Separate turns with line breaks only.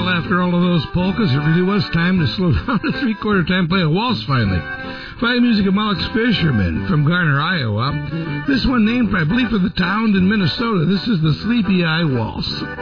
Well, after all of those polkas, it really was time to slow down to three-quarter time, play a waltz finally. Fine music of Alex Fisherman from Garner, Iowa. This one named, I believe, for the town in Minnesota. This is the Sleepy Eye Waltz.